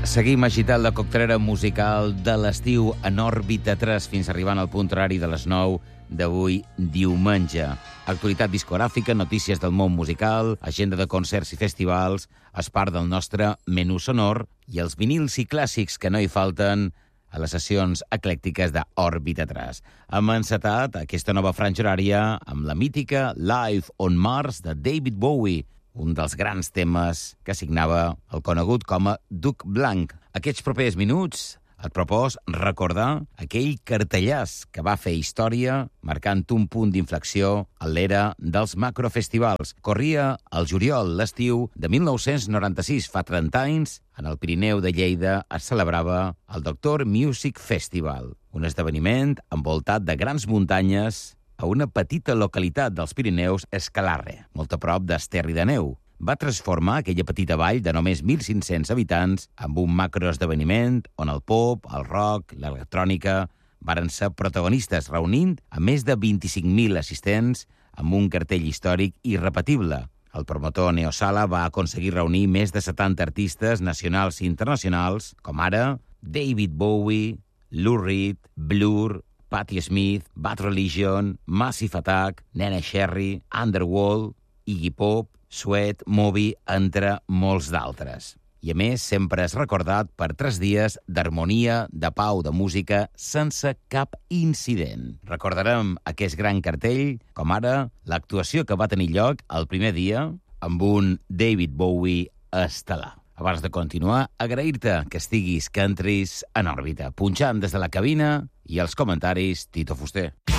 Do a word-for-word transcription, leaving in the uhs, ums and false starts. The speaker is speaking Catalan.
Seguim agitant la coctelera musical de l'estiu en òrbita tres fins arribant al punt horari de les nou d'avui diumenge. Actualitat discogràfica, notícies del món musical, agenda de concerts i festivals, és part del nostre menú sonor i els vinils i clàssics que no hi falten a les sessions eclèctiques d'Òrbita tres. Hem encetat aquesta nova franja horària amb la mítica Live on Mars de David Bowie, un dels grans temes que signava el conegut com a Duc Blanc. Aquests propers minuts et propos recordar aquell cartellàs que va fer història marcant un punt d'inflexió a l'era dels macrofestivals. Corria el juliol, l'estiu de mil nou-cents noranta-sis, fa trenta anys, en el Pirineu de Lleida es celebrava el Doctor Music Festival, un esdeveniment envoltat de grans muntanyes a una petita localitat dels Pirineus, Escalarre, molt a prop d'Esterri d'Àneu. Va transformar aquella petita vall de només mil cinc-cents habitants amb un macroesdeveniment on el pop, el rock, l'electrònica varen ser protagonistes, reunint a més de vint-i-cinc mil assistents amb un cartell històric irrepetible. El promotor Neosala va aconseguir reunir més de setanta artistes nacionals i internacionals, com ara David Bowie, Lou Reed, Blur, Patti Smith, Bad Religion, Massive Attack, Nene Cherry, Underworld, Iggy Pop, Sweat, Moby, entre molts d'altres. I a més, sempre és recordat per tres dies d'harmonia, de pau, de música, sense cap incident. Recordarem aquest gran cartell, com ara l'actuació que va tenir lloc el primer dia amb un David Bowie estel·lar. Abans de continuar, agrair-te que estiguis, que entris en òrbita. Punxant des de la cabina i els comentaris, Tito Fuster.